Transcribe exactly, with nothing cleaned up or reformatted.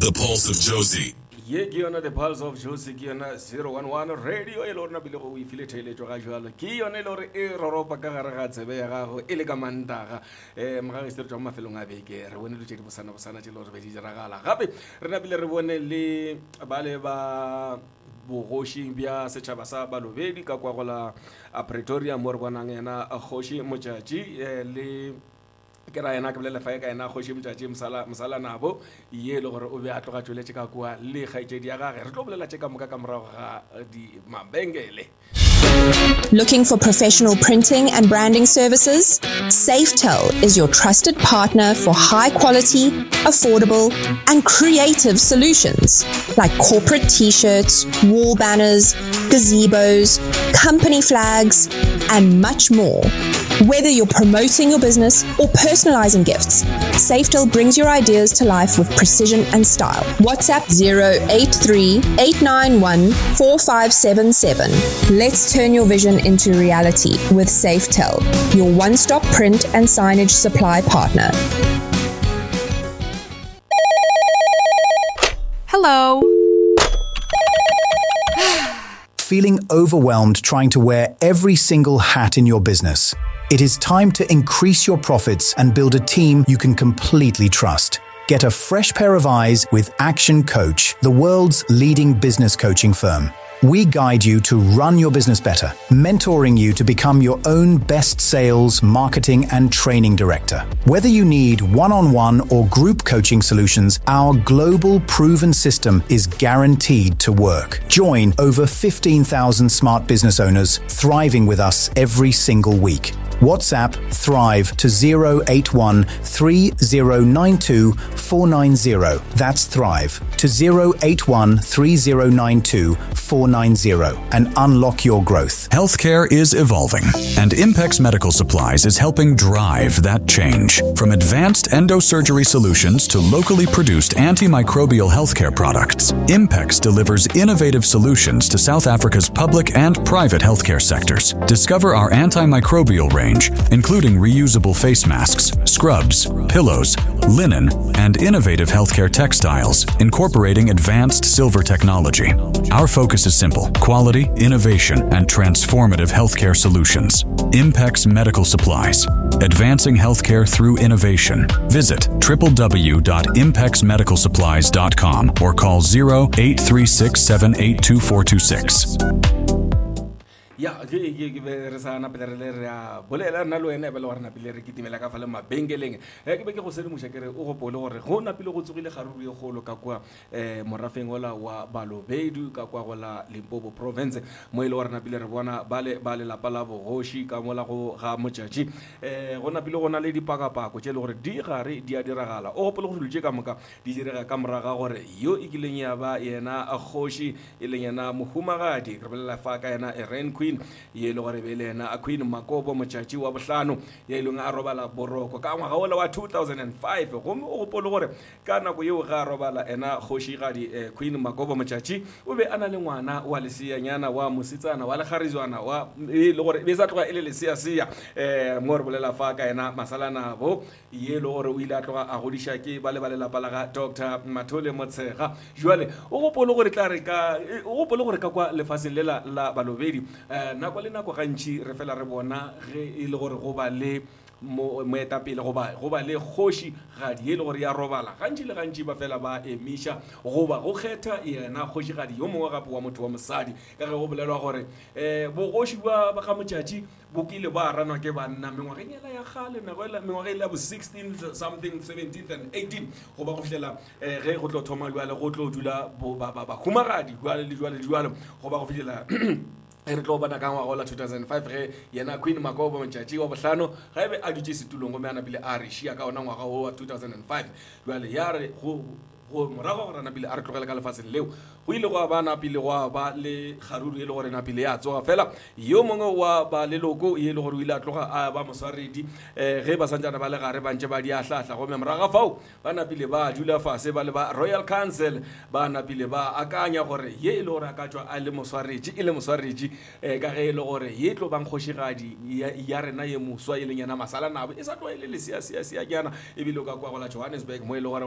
The Pulse of Josie. Ye ke yona The Pulse of Josie ke yona zero one one radio e le rona bile go o ifile theletso ga jwalo ke yona e le gore e roropa ka gare ga tsebe ya gago e le ka mantaga eh mga ge tswa mafelong a beke re bone le tšedi bosana bosana tše le gore be di diragala gape re na bile re bone le bale ba bogoši bja setšhaba sa Balobedi ka kwa gola a Pretoria mo re bonang ena Kgoši Motšatši le ke ra ena ke bolela fa ka ena Kgoši Motšatši msala msala nabo ye le gore o be a tloga tšweletse ka kwa le kgaitšedi ya gage re tlo bolela tše ka moka ka morago ga di mabengele. Looking for professional printing and branding services? Safetel is your trusted partner for high quality, affordable, and creative solutions like corporate t-shirts, wall banners, gazebos, company flags, and much more. Whether you're promoting your business or personalizing gifts, Safetel brings your ideas to life with precision and style. WhatsApp zero eight three, eight nine one, four five seven seven. Let's turn your vision into reality with Safetel, your one-stop print and signage supply partner. Hello. Feeling overwhelmed trying to wear every single hat in your business? It is time to increase your profits and build a team you can completely trust. Get a fresh pair of eyes with Action Coach, the world's leading business coaching firm. We guide you to run your business better, mentoring you to become your own best sales, marketing, and training director. Whether you need one-on-one or group coaching solutions, our global proven system is guaranteed to work. Join over fifteen thousand smart business owners thriving with us every single week. WhatsApp Thrive to zero eight one, three zero nine two, four nine zero. That's Thrive to zero eight one, three zero nine two, four nine zero and unlock your growth. Healthcare is evolving, and Impex Medical Supplies is helping drive that change. From advanced endosurgery solutions to locally produced antimicrobial healthcare products, Impex delivers innovative solutions to South Africa's public and private healthcare sectors. Discover our antimicrobial range, including reusable face masks, scrubs, pillows, linen, and innovative healthcare textiles, incorporating advanced silver technology. Our focus is simple: quality, innovation, and transformative healthcare solutions. Impex Medical Supplies, advancing healthcare through innovation. Visit w w w dot impex medical supplies dot com or call zero eight three six, seven eight two, four two six. Ya ke ke re sa na pele re re a bolela nna lo ene be le gore na pele re kitimela ka fa le mabengeleng e ke be ke go sedi moshakere o go pole gore go na pele go tsogile garuru e golo ka kwa eh morafeng ola wa Balobedi ka kwa gola Limpopo province mo ile gore na pele re bona bale bale la pala bogoši ka mola go ga Motšatši eh go na pele go na le dipakapako tše le gore di gare di a diragala o go pole go dulje ka moka di direga ka moraga gore yo e kileng ya ba yena Kgoši e leng yena mohumagadi re bolela fa ka yena Rain Queen ye le gore be le yena a Queen Makobo Motšatši wa bohlano ye ileng a robala boroko ka ngwaga ola wa two thousand five go o gopole gore ka nako yeo ga robala ena Kgošigadi Queen Makobo Motšatši o be ana le ngwana wa leseanyana wa mositsana wa legarizwana wa le gore be sa tloga ile lesea sia eh mo re bolela fa ka ena masalana bo ye le gore o ile a tloga a godisha ke ba le ba le la pala ga Doctor Mathole Motshega jwale o gopole gore tla re ka o gopole gore ka kwa lefatsheng le la Balobedi nako le nako gantši re fela re bona ge e le gore go ba le moetapele goba goba le Kgošigadi ye le gore ya robala gantši le gantši ba fela ba emisha goba go kgetha yena Kgošigadi yo mongwe gape wa motho wa mosadi ka ge go bolelwa gore eh bogoši ba ga Motšatši bokile ba ranwa ke banna mengwageng ela ya gale mengwaga ile ya bo sixteen something seventeen and eighteen goba go fihlela ge go tlo thoma jwale go tlo dula ba humagadi jwale le jwale jwale goba go fihlela re tlo bana ka ngwaga la two thousand five ge yena Queen Makobo Motšatši wa bohlano ga ebe a dutše setulong go me ana bile a re šia ka ona ngwaga wa two thousand five jwale ya re go go morago gore na pele a re tlogela ka lefatsheng leo go ile go ba na pele go ba le kgaruru e le gore na pele ya tsoga fela yo mongwe wa ba leloko e le gore o ile a tloga a ba moswaredi eh ge ba santsana ba le gare ba ntse ba di a hlahla go me moraga fao ba na pele ba dula fase ba le ba Royal Council ba na pele ba akanya gore ye e le gore a ka tswa a le moswaredi e le moswaredi eh ka ge e le gore ye tlo bang Kgošigadi ya rena ye moswa e leng yana masala nabo e sa tlo ile le sia sia sia kana e bile ka kwa go la Johannesburg mo e le gore